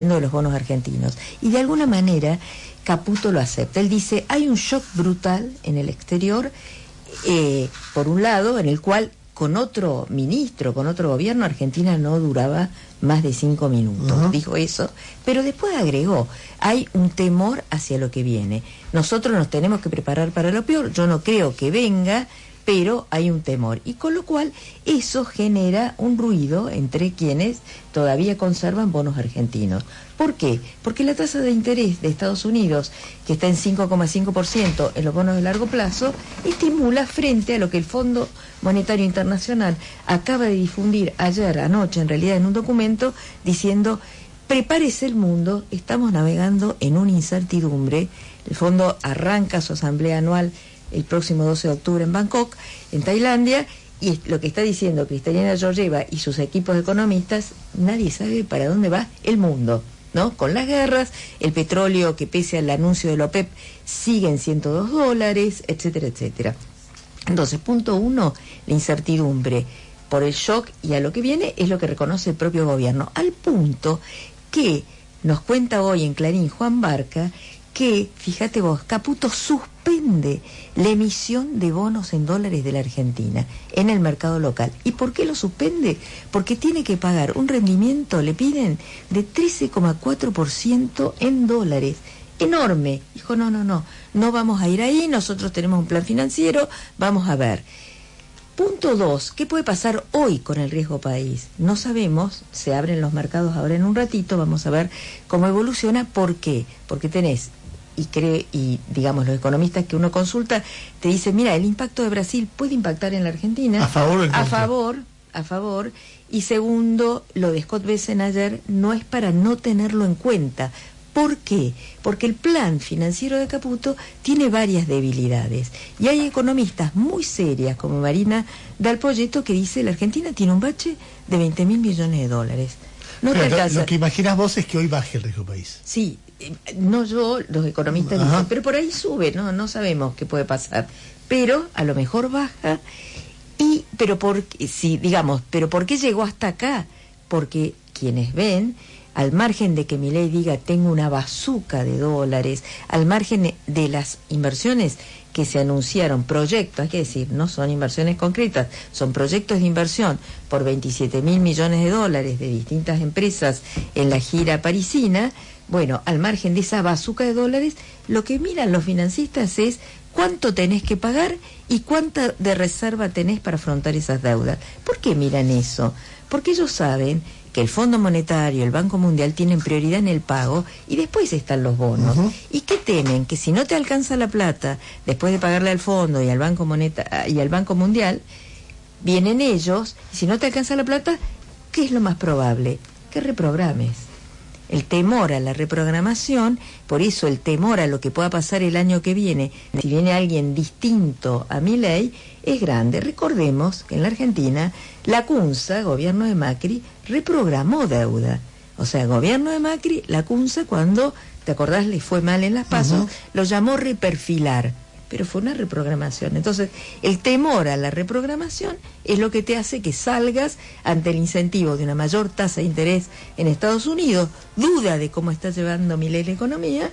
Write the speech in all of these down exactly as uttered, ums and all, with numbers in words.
de los bonos argentinos. Y de alguna manera Caputo lo acepta. Él dice, hay un shock brutal en el exterior, eh, por un lado, en el cual con otro ministro, con otro gobierno, Argentina no duraba más de cinco minutos. Uh-huh. Dijo eso, pero después agregó, hay un temor hacia lo que viene. Nosotros nos tenemos que preparar para lo peor. Yo no creo que venga, pero hay un temor. Y con lo cual eso genera un ruido entre quienes todavía conservan bonos argentinos. ¿Por qué? Porque la tasa de interés de Estados Unidos, que está en cinco coma cinco por ciento en los bonos de largo plazo, estimula frente a lo que el Fondo Monetario Internacional acaba de difundir ayer, anoche, en realidad, en un documento, diciendo, prepárese el mundo, estamos navegando en una incertidumbre. El fondo arranca su asamblea anual el próximo doce de octubre en Bangkok, en Tailandia, y lo que está diciendo Kristalina Georgieva y sus equipos de economistas, nadie sabe para dónde va el mundo, ¿no? Con las guerras, el petróleo que pese al anuncio de la OPEP sigue en ciento dos dólares, etcétera, etcétera. Entonces, punto uno, la incertidumbre por el shock y a lo que viene es lo que reconoce el propio gobierno, al punto que nos cuenta hoy en Clarín Juan Barca que, fíjate vos, Caputo suspende la emisión de bonos en dólares de la Argentina en el mercado local. ¿Y por qué lo suspende? Porque tiene que pagar un rendimiento, le piden, de trece coma cuatro por ciento en dólares. Enorme. Dijo, no, no, no, no vamos a ir ahí, nosotros tenemos un plan financiero, vamos a ver. Punto dos, ¿qué puede pasar hoy con el riesgo país? No sabemos, se abren los mercados ahora en un ratito, vamos a ver cómo evoluciona. ¿Por qué? Porque tenés, y cree, y digamos los economistas que uno consulta, te dicen, mira, el impacto de Brasil puede impactar en la Argentina. A favor, a favor, a favor. Y segundo, lo de Scott Bessent ayer no es para no tenerlo en cuenta. ¿Por qué? Porque el plan financiero de Caputo tiene varias debilidades. Y hay economistas muy serias, como Marina Dal Poyetto, que dice, la Argentina tiene un bache de veinte mil millones de dólares. No te alcanza. Lo, lo que imaginas vos es que hoy baje el riesgo país. Sí, no yo, los economistas Ajá. dicen, pero por ahí sube, no no sabemos qué puede pasar. Pero a lo mejor baja. Y, pero por, sí, digamos, pero ¿por qué llegó hasta acá? Porque quienes ven, al margen de que Milei diga tengo una bazuca de dólares, al margen de las inversiones que se anunciaron, proyectos, hay que decir, no son inversiones concretas, son proyectos de inversión por veintisiete mil millones de dólares de distintas empresas en la gira parisina. Bueno, al margen de esa bazuca de dólares, lo que miran los financistas es cuánto tenés que pagar y cuánta de reserva tenés para afrontar esas deudas. ¿Por qué miran eso? Porque ellos saben que el Fondo Monetario, el Banco Mundial tienen prioridad en el pago y después están los bonos. Uh-huh. ¿Y qué temen? Que si no te alcanza la plata, después de pagarle al Fondo y al Banco Moneta- y al Banco Mundial, vienen ellos, y si no te alcanza la plata, ¿qué es lo más probable? Que reprogrames. El temor a la reprogramación, por eso el temor a lo que pueda pasar el año que viene, si viene alguien distinto a Milei, es grande. Recordemos que en la Argentina, la CUNSA, gobierno de Macri, reprogramó deuda. O sea, gobierno de Macri, la CUNSA, cuando, ¿te acordás?, le fue mal en las PASO, uh-huh. lo llamó reperfilar. Pero fue una reprogramación. Entonces, el temor a la reprogramación es lo que te hace que salgas ante el incentivo de una mayor tasa de interés en Estados Unidos, duda de cómo está llevando Milei la economía,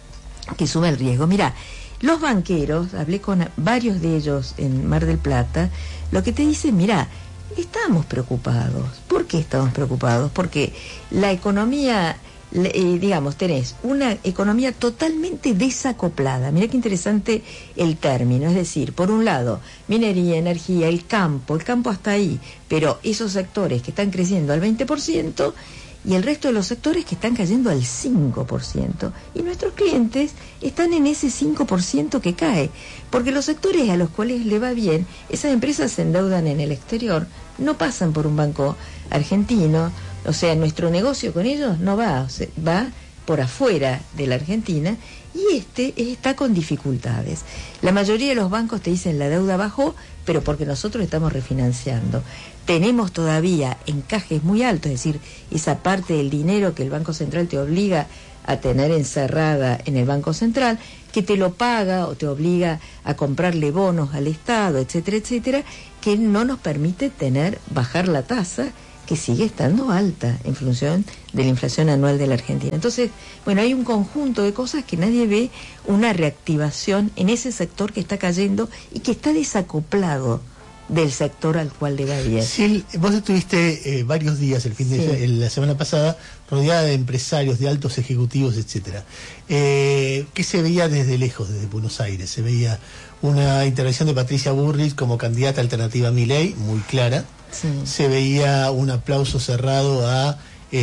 que sube el riesgo. Mirá, los banqueros, hablé con varios de ellos en Mar del Plata, lo que te dicen, mirá, estamos preocupados. ¿Por qué estamos preocupados? Porque la economía... Eh, digamos, tenés una economía totalmente desacoplada. Mirá qué interesante el término, es decir, por un lado, minería, energía, el campo, el campo hasta ahí, pero esos sectores que están creciendo al veinte por ciento y el resto de los sectores que están cayendo al cinco por ciento. Y nuestros clientes están en ese cinco por ciento que cae, porque los sectores a los cuales le va bien, esas empresas se endeudan en el exterior, no pasan por un banco argentino. O sea, nuestro negocio con ellos no va, o sea, va por afuera de la Argentina y este está con dificultades. La mayoría de los bancos te dicen la deuda bajó, pero porque nosotros estamos refinanciando. Tenemos todavía encajes muy altos, es decir, esa parte del dinero que el Banco Central te obliga a tener encerrada en el Banco Central, que te lo paga o te obliga a comprarle bonos al Estado, etcétera, etcétera, que no nos permite tener, bajar la tasa, que que sigue estando alta en función de la inflación anual de la Argentina. Entonces, bueno, hay un conjunto de cosas que nadie ve una reactivación en ese sector que está cayendo y que está desacoplado del sector al cual le va bien. Sí, vos estuviste eh, varios días el fin de sí. la semana pasada rodeada de empresarios, de altos ejecutivos, etcétera. Eh, ¿Qué se veía desde lejos, desde Buenos Aires? Se veía una intervención de Patricia Bullrich como candidata alternativa a Milei, muy clara. Sí. Se veía un aplauso cerrado a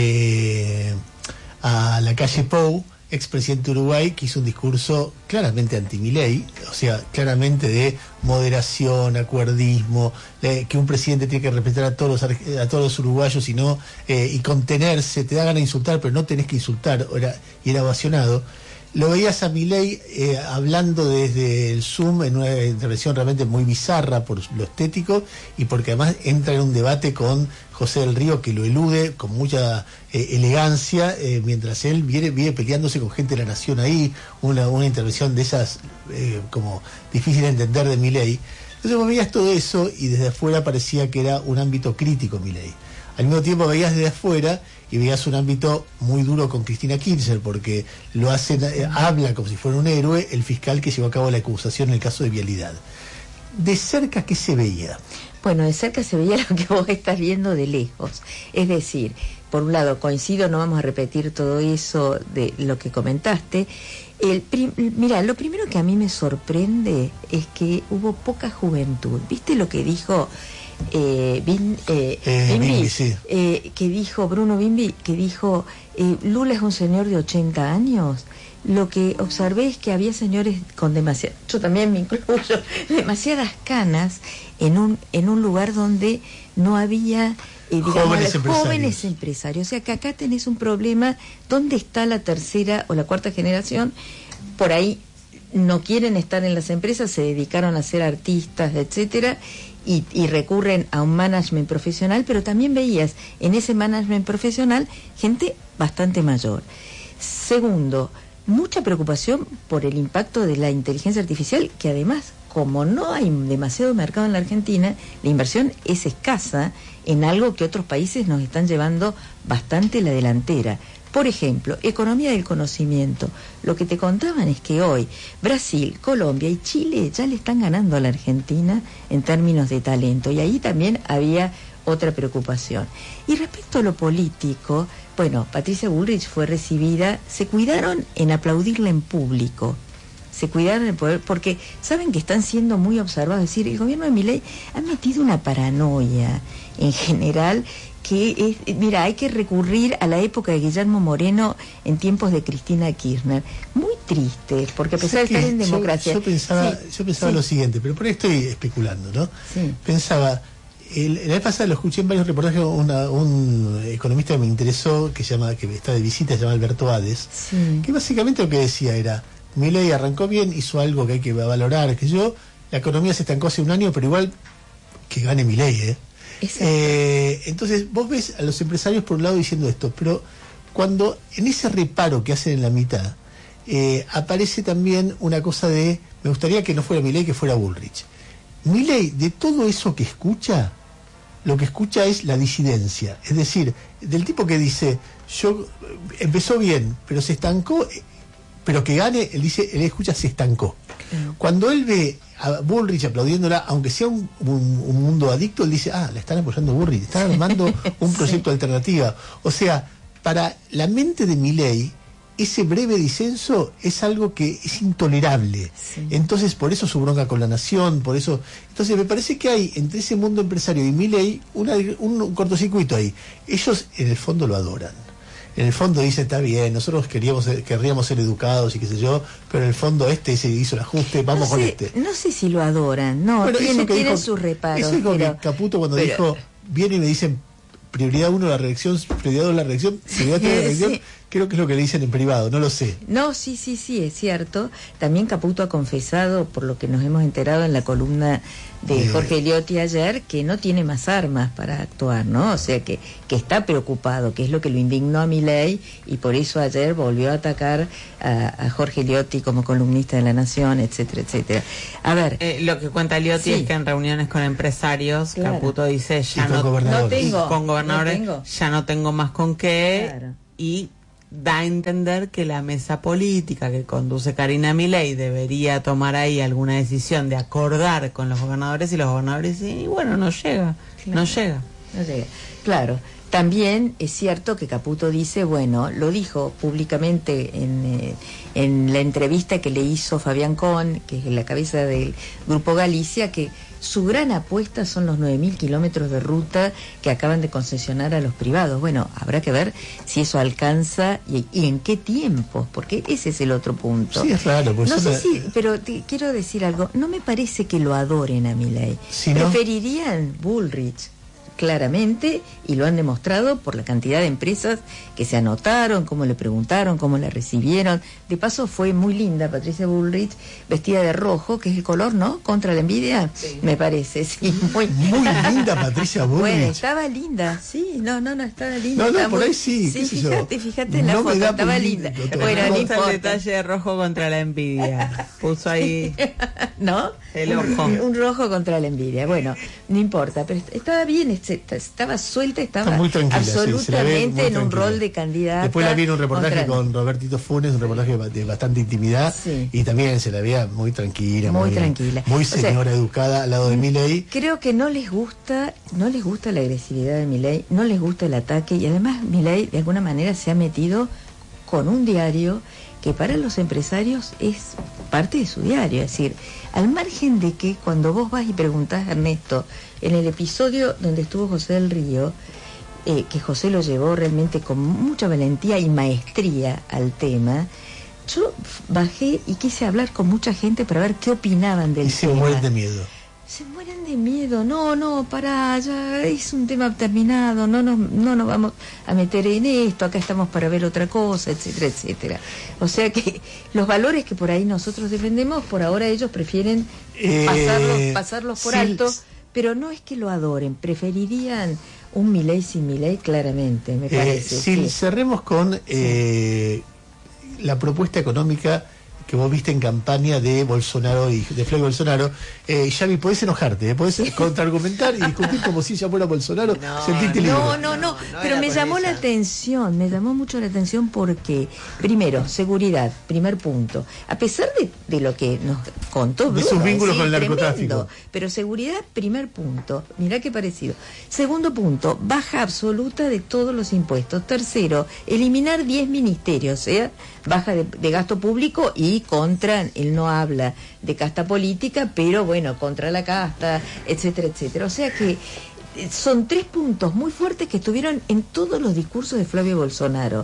eh, a Lacalle Pou, expresidente de Uruguay, que hizo un discurso claramente anti-Milei, o sea, claramente de moderación, acuerdismo, eh, que un presidente tiene que respetar a todos los, a todos los uruguayos y no eh, y contenerse, te da ganas de insultar, pero no tenés que insultar, era, y era ovacionado. Lo veías a Milei eh, hablando desde el Zoom en una intervención realmente muy bizarra por lo estético y porque además entra en un debate con José del Río que lo elude con mucha eh, elegancia, eh, mientras él viene, viene peleándose con gente de la nación ahí, una, una intervención de esas eh, como difícil de entender de Milei. Entonces vos veías todo eso y desde afuera parecía que era un ámbito crítico Milei. Al mismo tiempo veías desde afuera y veías un ámbito muy duro con Cristina Kirchner, porque lo hacen, eh, habla como si fuera un héroe el fiscal que llevó a cabo la acusación en el caso de Vialidad. ¿De cerca qué se veía? Bueno, de cerca se veía lo que vos estás viendo de lejos. Es decir, por un lado, coincido, no vamos a repetir todo eso de lo que comentaste. El prim- mira, lo primero que a mí me sorprende es que hubo poca juventud. ¿Viste lo que dijo eh, Bin, eh, eh, Bimbi? Bimbi, sí. eh, que dijo Bruno Bimbi, que dijo, eh, Lula es un señor de ochenta años. Lo que observé es que había señores con demasiadas, yo también me incluyo, demasiadas canas en un en un lugar donde no había eh, digamos, jóvenes, empresarios. jóvenes empresarios. O sea que acá tenés un problema, ¿dónde está la tercera o la cuarta generación? Por ahí no quieren estar en las empresas, se dedicaron a ser artistas, etcétera, y, y recurren a un management profesional, pero también veías en ese management profesional gente bastante mayor. Segundo, mucha preocupación por el impacto de la inteligencia artificial, que además, como no hay demasiado mercado en la Argentina, la inversión es escasa en algo que otros países nos están llevando bastante la delantera. Por ejemplo, economía del conocimiento. Lo que te contaban es que hoy Brasil, Colombia y Chile ya le están ganando a la Argentina en términos de talento, y ahí también había otra preocupación. Y respecto a lo político, bueno, Patricia Bullrich fue recibida, se cuidaron en aplaudirla en público, se cuidaron en poder, porque saben que están siendo muy observados, es decir, el gobierno de Milei ha metido una paranoia en general que es, mira, hay que recurrir a la época de Guillermo Moreno en tiempos de Cristina Kirchner, muy triste, porque a pesar de estar en democracia. Yo, yo pensaba, sí, yo pensaba sí. lo siguiente, pero por ahí estoy especulando, ¿no? Sí. Pensaba, el, la vez pasada lo escuché en varios reportajes, una, un economista que me interesó, que se llama, que está de visita, se llama Alberto Hades, sí. que básicamente lo que decía era, Milei arrancó bien, hizo algo que hay que valorar, que yo, la economía se estancó hace un año, pero igual que gane Milei, ¿eh? Eh, entonces vos ves a los empresarios por un lado diciendo esto, pero cuando en ese reparo que hacen en la mitad eh, aparece también una cosa de, me gustaría que no fuera Milei, que fuera Bullrich. Milei, de todo eso que escucha, lo que escucha es la disidencia, es decir, del tipo que dice, yo empezó bien, pero se estancó, pero que gane, él dice, él escucha, se estancó. Mm. Cuando él ve a Bullrich aplaudiéndola, aunque sea un, un, un mundo adicto, él dice, ah, la están apoyando Bullrich, están armando un proyecto sí. alternativo. O sea, para la mente de Milei, ese breve disenso es algo que es intolerable. Sí. Entonces, por eso su bronca con la nación, por eso... Entonces, me parece que hay entre ese mundo empresario y Milei una, un, un cortocircuito ahí. Ellos, en el fondo, lo adoran. En el fondo dice, está bien, nosotros queríamos querríamos ser educados y qué sé yo, pero en el fondo este se hizo el ajuste, vamos no sé, con este. No sé si lo adoran, no, bueno, tiene, tiene dijo, sus reparos. Eso es como pero, que Caputo cuando pero, dijo, viene y me dicen, prioridad uno la reelección, prioridad dos la reelección, prioridad tres la reelección, sí. creo que es lo que le dicen en privado, no lo sé. No, sí, sí, sí, es cierto. También Caputo ha confesado, por lo que nos hemos enterado en la columna de Jorge Eliotti ayer, que no tiene más armas para actuar, ¿no? O sea, que, que está preocupado, que es lo que lo indignó a Milei, y por eso ayer volvió a atacar a, a Jorge Eliotti como columnista de La Nación, etcétera, etcétera. A ver... Eh, lo que cuenta Eliotti sí. es que en reuniones con empresarios, claro. Caputo dice, ya no, no tengo, con gobernadores, no tengo. ya no tengo más con qué, claro. y... da a entender que la mesa política que conduce Karina Milei debería tomar ahí alguna decisión de acordar con los gobernadores, y los gobernadores y bueno, no llega, claro. no llega. No llega. Claro, también es cierto que Caputo dice, bueno, lo dijo públicamente en, eh, en la entrevista que le hizo Fabián Cohn, que es la cabeza del Grupo Galicia, que su gran apuesta son los nueve mil kilómetros de ruta que acaban de concesionar a los privados. Bueno, habrá que ver si eso alcanza y, y en qué tiempos, porque ese es el otro punto. Sí, es raro. Pues no sé la... si, pero te, quiero decir algo, no me parece que lo adoren a Milei. ¿Sí, no? Preferirían Bullrich, claramente, y lo han demostrado por la cantidad de empresas que se anotaron, cómo le preguntaron, cómo la recibieron. De paso fue muy linda Patricia Bullrich, vestida de rojo, que es el color, ¿no? Contra la envidia, sí. me parece, sí. Muy, muy linda Patricia Bullrich. Bueno, estaba linda, sí, no, no, no, estaba linda. No, no, estaba por muy... ahí sí, sí, sí fíjate, yo. fíjate en la no foto, estaba linda. Bueno, no importa el detalle de rojo contra la envidia. Puso ahí, ¿no? El ojo. Un, un rojo contra la envidia. Bueno, no importa, pero estaba bien, estaba suelta, estaba muy absolutamente sí, en un rol de candidata. Después la vi en un reportaje contra... con Robertito Funes, un reportaje de bastante intimidad, sí. y también se la veía muy tranquila, muy, muy tranquila, muy señora, o sea, educada al lado de Milei. Creo que no les gusta, no les gusta la agresividad de Milei, no les gusta el ataque, y además Milei de alguna manera se ha metido con un diario que para los empresarios es parte de su diario, es decir, al margen de que cuando vos vas y preguntás a Ernesto, en el episodio donde estuvo José del Río, eh, que José lo llevó realmente con mucha valentía y maestría al tema, yo bajé y quise hablar con mucha gente para ver qué opinaban del y tema. Se mueren de miedo. Se mueren de miedo, no, no, pará, ya es un tema terminado, no nos, no nos vamos a meter en esto, acá estamos para ver otra cosa, etcétera, etcétera. O sea que los valores que por ahí nosotros defendemos, por ahora ellos prefieren eh, pasarlos, pasarlos por sí, alto, pero no es que lo adoren, preferirían un Milei sin Milei, claramente, me parece. Eh, si sí. cerremos con eh, sí. la propuesta económica que vos viste en campaña de Bolsonaro y de Flavio Bolsonaro. eh, Xavi, podés enojarte, ¿eh? Podés sí. contraargumentar y discutir como si ella fuera Bolsonaro, no, sentirte libre. No, no, no, no pero me llamó ella. la atención, me llamó mucho la atención porque, primero, seguridad, primer punto. A pesar de, de lo que nos contó Bruno, de sus vínculos sí, con el narcotráfico. Tremendo, pero seguridad, primer punto. Mirá qué parecido. Segundo punto, baja absoluta de todos los impuestos. Tercero, eliminar diez ministerios, o sea, baja de, de gasto público y contra, él no habla de casta política, pero bueno, contra la casta, etcétera, etcétera. O sea que son tres puntos muy fuertes que estuvieron en todos los discursos de Flavio Bolsonaro.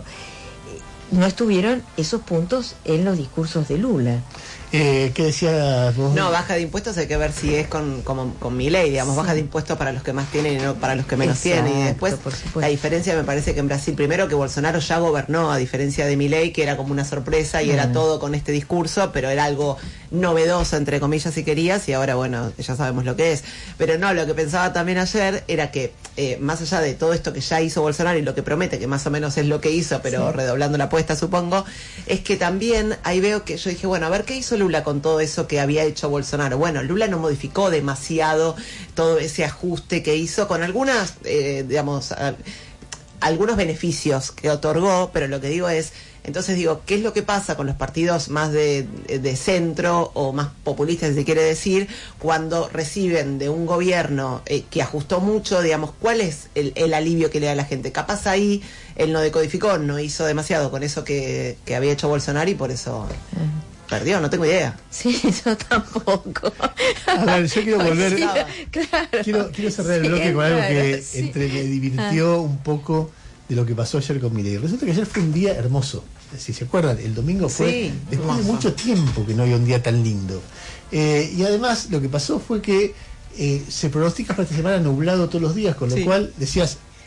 No estuvieron esos puntos en los discursos de Lula. Eh, ¿Qué decías vos? No, baja de impuestos hay que ver si es con, con, con Milei, digamos, sí. baja de impuestos para los que más tienen y no para los que menos Exacto, tienen. Y después, la diferencia me parece que en Brasil, primero que Bolsonaro ya gobernó, a diferencia de Milei, que era como una sorpresa y mm. era todo con este discurso, pero era algo novedoso, entre comillas, si querías, y ahora, bueno, ya sabemos lo que es. Pero no, lo que pensaba también ayer era que, eh, más allá de todo esto que ya hizo Bolsonaro y lo que promete, que más o menos es lo que hizo, pero sí. redoblando la apuesta, supongo, es que también ahí veo que yo dije, bueno, a ver qué hizo Lula con todo eso que había hecho Bolsonaro. Bueno, Lula no modificó demasiado todo ese ajuste que hizo, con algunas, eh, digamos, a, algunos beneficios que otorgó, pero lo que digo es, entonces digo, ¿qué es lo que pasa con los partidos más de, de centro o más populistas, si se quiere decir, cuando reciben de un gobierno eh, que ajustó mucho, digamos, cuál es el, el alivio que le da a la gente? Capaz ahí él no decodificó, no hizo demasiado con eso que, que había hecho Bolsonaro y por eso... Uh-huh. Perdió, no tengo idea. Sí, yo tampoco. A ver, yo quiero volver. Sí, claro. Quiero, quiero cerrar el sí, bloque con algo claro, que sí. entre me divirtió ah. un poco de lo que pasó ayer con Milei. Resulta que ayer fue un día hermoso. Si se acuerdan, el domingo fue sí, después hermoso. de mucho tiempo que no había un día tan lindo. Eh, y además lo que pasó fue que eh, se pronostica para esta semana nublado todos los días, con lo sí. cual decías,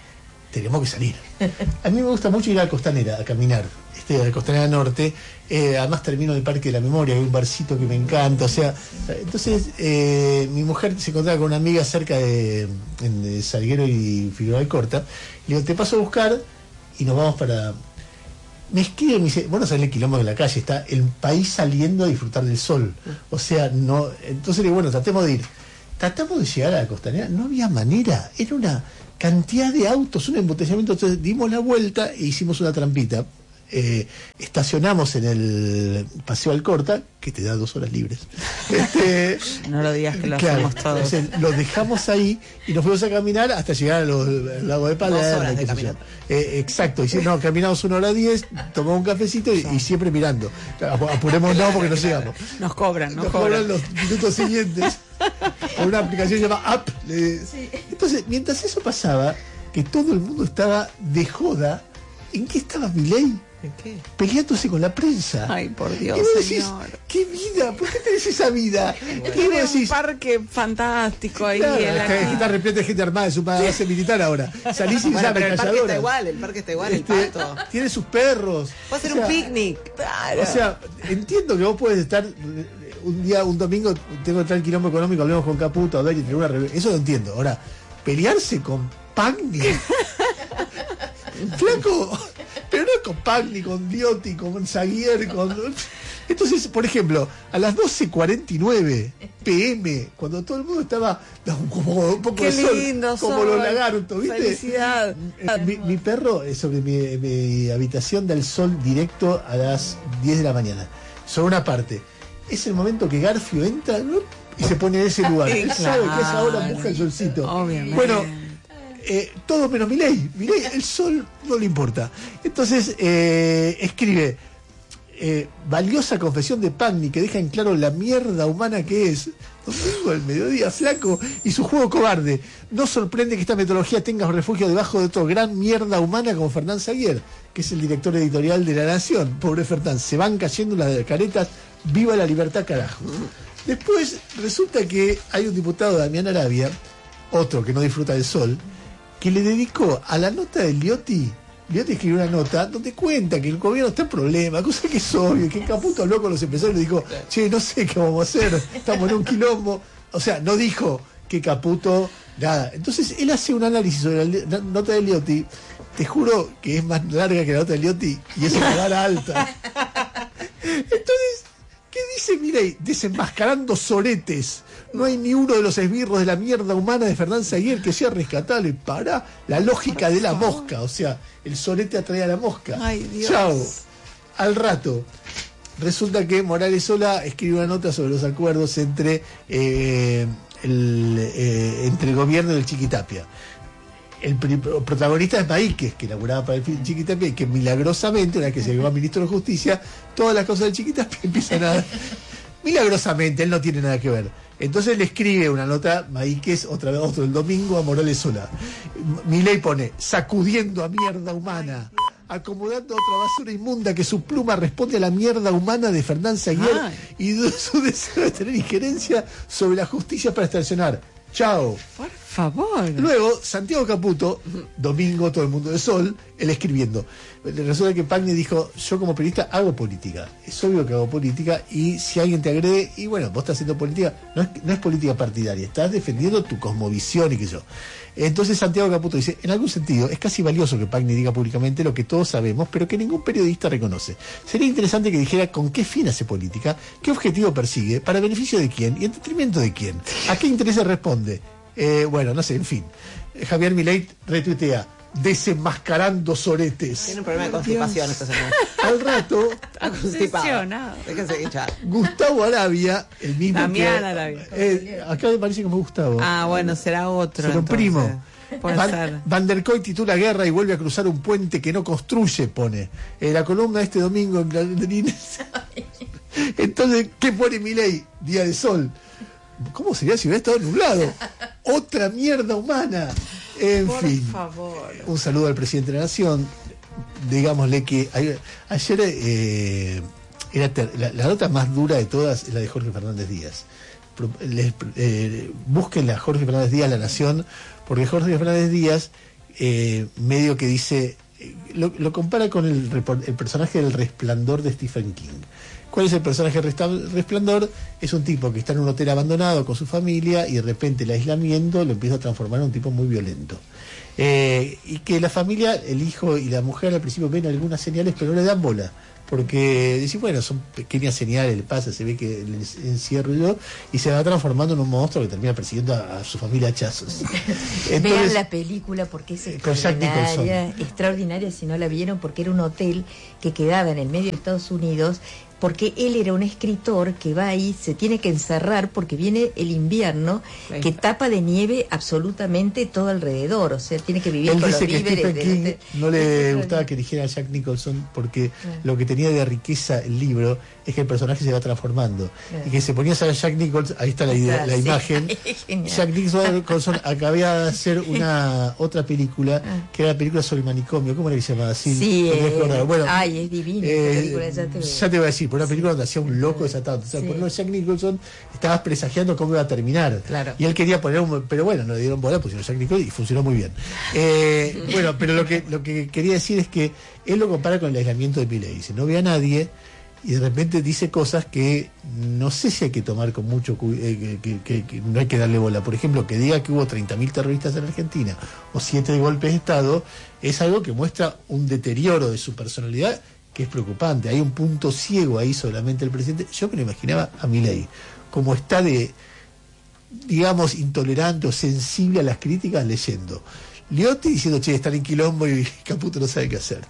tenemos que salir. A mí me gusta mucho ir a la Costanera, a caminar, este, a la Costanera Norte, eh, además termino en el Parque de la Memoria, hay un barcito que me encanta, o sea, entonces eh, mi mujer se encontraba con una amiga cerca de, de Salguero y Figueroa Alcorta, le digo, te paso a buscar y nos vamos para... Me escribe y me dice, bueno, sale el quilombo de la calle, está el país saliendo a disfrutar del sol, o sea, no, entonces le digo, bueno, tratemos de ir. Tratamos de llegar a la Costanera, no había manera, era una cantidad de autos, un embotellamiento, entonces dimos la vuelta e hicimos una trampita. Eh, estacionamos en el Paseo Alcorta, que te da dos horas libres. Este, no lo digas que lo claro, hacemos todos. Entonces, lo dejamos ahí y nos fuimos a caminar hasta llegar al lago de Palermo. Dos horas de caminar. Eh, exacto, y si no, caminamos una hora diez, tomamos un cafecito y, y siempre mirando. Apurémonos no porque no llegamos. Nos cobran, nos, nos cobran. cobran los minutos siguientes. Con una aplicación llamada App. Sí. Entonces, mientras eso pasaba, que todo el mundo estaba de joda, ¿en qué estaba Milei? ¿En qué? Peleándose con la prensa. Ay, por Dios, y vos decís, señor. ¿qué vida? ¿Por qué tenés esa vida? Tiene un parque fantástico ahí. Claro, en la... es que está repleto de gente armada, es un base militar ahora. Salís y bueno, ya pero el parque está calladora. igual, el parque está igual, Este, el pato. Tiene sus perros. Va a ser o sea, un picnic. Claro. O sea, entiendo que vos puedes estar un día, un domingo, tengo que estar el quilombo económico, hablemos con Caputo, a ver y tener una reunión. Eso lo entiendo. Ahora, pelearse con Pagni. Flaco, pero no con Pagni, con Diotti, con Zaguier, con... Entonces, por ejemplo, a las doce cuarenta y nueve pm, cuando todo el mundo estaba como un poco Qué de sol, lindo como sol. los lagartos, ¿viste? Felicidad. Mi, mi perro eh, sobre mi, mi habitación da el sol directo a las diez de la mañana. Sobre una parte. Es el momento que Garfio entra, ¿no? Y se pone en ese lugar. Sí, Él claro. sabe que esa hora busca el solcito. Obviamente. Bueno, eh, todo menos Milei. Milei, el sol no le importa. Entonces, eh, escribe, eh, valiosa confesión de Pagni que deja en claro la mierda humana que es. Domingo al mediodía, flaco, y su juego cobarde. No sorprende que esta metodología tenga refugio debajo de otro gran mierda humana como Fernán Zaguier, que es el director editorial de La Nación. Pobre Fernán, se van cayendo las caretas. Viva la libertad, carajo. Después resulta que hay un diputado, Damián Arabia, otro que no disfruta del sol, que le dedicó a la nota de Liotti. Liotti escribió una nota donde cuenta que el gobierno está en problema, cosa que es obvio, que Caputo habló con los empresarios y le dijo, che, no sé qué vamos a hacer, estamos en un quilombo. O sea, no dijo que Caputo, nada. Entonces él hace un análisis sobre la nota de Liotti, te juro que es más larga que la nota de Liotti y es una vara alta. Entonces, ¿qué dice Milei? Desenmascarando soretes. No hay ni uno de los esbirros de la mierda humana de Fernán Zaguier que sea rescatable para la lógica de la mosca. O sea, el sorete atrae a la mosca. Ay, Dios. Chao. Al rato, resulta que Morales Solá escribe una nota sobre los acuerdos entre, eh, el, eh, entre el gobierno y el Chiquitapia. El protagonista es Maíquez, que laburaba para el Chiquitapia y que milagrosamente, una vez que se llegó a ministro de Justicia, todas las cosas del Chiquitapia empiezan a... Milagrosamente, él no tiene nada que ver. Entonces le escribe una nota, Maíquez, otra vez, otro el domingo, a Morales Solá. Milei pone, sacudiendo a mierda humana, acomodando otra basura inmunda que su pluma responde a la mierda humana de Fernán Zaguier ah. y de su deseo de tener injerencia sobre la justicia para extorsionar. Chao. Por favor. Luego, Santiago Caputo, domingo, todo el mundo de sol, él escribiendo. Resulta que Pagni dijo, yo como periodista hago política. Es obvio que hago política y si alguien te agrede, y bueno, vos estás haciendo política, no es, no es política partidaria, estás defendiendo tu cosmovisión y qué sé yo. Entonces Santiago Caputo dice, en algún sentido, es casi valioso que Pagni diga públicamente lo que todos sabemos, pero que ningún periodista reconoce. Sería interesante que dijera con qué fin hace política, qué objetivo persigue, para beneficio de quién y en detrimento de quién, a qué intereses responde. Eh, bueno, no sé, en fin. Javier Milei retuitea, desenmascarando soretes. Tiene un problema de constipación esta semana. Al rato, constipado. Déjense echar. Gustavo Arabia, el mismo Damián que, Arabia. Eh, acá me parece como Gustavo. Ah, bueno, será otro. Será un primo. Van, Van der Koy titula Guerra y vuelve a cruzar un puente que no construye, pone. Eh, la columna de este domingo en Clarín. Entonces, ¿qué pone Milei? Día de sol. ¿Cómo sería si hubiera estado nublado? Otra mierda humana. En Por fin. favor. Un saludo al presidente de la Nación. Digámosle que ayer, ayer eh, era ter, la, la nota más dura de todas es la de Jorge Fernández Díaz. Les, eh, búsquenla a Jorge Fernández Díaz, La Nación, porque Jorge Fernández Díaz eh, medio que dice, lo, lo compara con el, el personaje del Resplandor de Stephen King. ¿Cuál es el personaje del Resplandor? Es un tipo que está en un hotel abandonado con su familia y de repente el aislamiento lo empieza a transformar en un tipo muy violento. Eh, y que la familia, el hijo y la mujer al principio ven algunas señales pero no le dan bola. Porque dicen, bueno, son pequeñas señales, le pasa, se ve que el encierro y yo, y se va transformando en un monstruo que termina persiguiendo a, a su familia a hachazos. Entonces, vean la película porque es extraordinaria, extraordinaria si no la vieron, porque era un hotel que quedaba en el medio de Estados Unidos, porque él era un escritor que va ahí, se tiene que encerrar porque viene el invierno que tapa de nieve absolutamente todo alrededor, o sea, tiene que vivir él con los dice que víveres. Stephen King de, no le gustaba que eligiera a Jack Nicholson porque ah. lo que tenía de riqueza el libro es que el personaje se va transformando ah. y que se ponía a Jack Nicholson, ahí está la, idea, la sí. imagen. Jack Nicholson acababa de hacer una otra película ah. que era la película sobre el manicomio, ¿cómo era que se llamaba? Sí, sí eh, bueno, ay, es divina eh, esa película, ya te, ya te voy a decir, por una película donde hacía un loco desatado. O sea, sí. por no Jack Nicholson estaba presagiando cómo iba a terminar. Claro. Y él quería poner un... Pero bueno, no le dieron bola, pusieron Jack Nicholson y funcionó muy bien. Eh, bueno, pero lo que, lo que quería decir es que él lo compara con el aislamiento de Milei. Dice, no ve a nadie y de repente dice cosas que no sé si hay que tomar con mucho... Eh, que, que, que no hay que darle bola. Por ejemplo, que diga que hubo treinta mil terroristas en Argentina o siete golpes de Estado es algo que muestra un deterioro de su personalidad que es preocupante. Hay un punto ciego ahí solamente el presidente. Yo me lo imaginaba a Milei, como está de, digamos, intolerante o sensible a las críticas leyendo. Liotti diciendo, che, están en quilombo y Caputo no sabe qué hacer.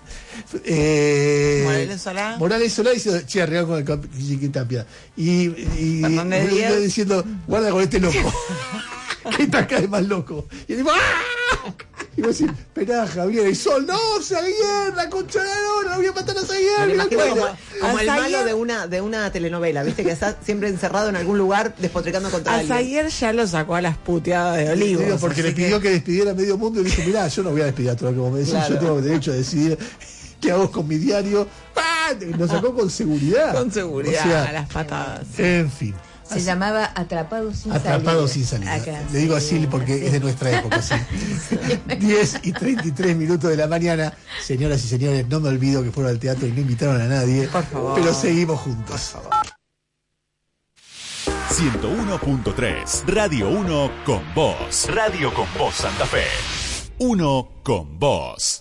Eh, Morales Solá. Morales Solá diciendo, che, arriba con el Tapia. Y, y diciendo, guarda con este loco. que está cada vez más loco. Y digo, ¡ah! Y vos decís, esperá, Javier, el sol, no, Zaguier, la concha de la lora, voy a matar a Zaguier. Como, como el malo de una, de una telenovela, viste, que está siempre encerrado en algún lugar despotricando contra alguien. A Zaguier ya lo sacó a las puteadas de Olivos. Digo, porque le pidió que... que despidiera a medio mundo y le dijo, mirá, yo no voy a despedir a todo, como me decís, claro. Yo tengo derecho a decidir qué hago con mi diario. ¡Ah! Nos sacó con seguridad. Con seguridad, o sea, a las patadas. En fin. Se así, llamaba Atrapado sin Atrapado salida. sin salida. Acá, Le digo sí, así porque sí. Es de nuestra época. Sí. diez y treinta y tres minutos de la mañana. Señoras y señores, no me olvido que fueron al teatro y no invitaron a nadie. Por favor. Pero seguimos juntos. ciento uno punto tres Radio uno con Vos. Radio con Vos Santa Fe. Uno con Vos.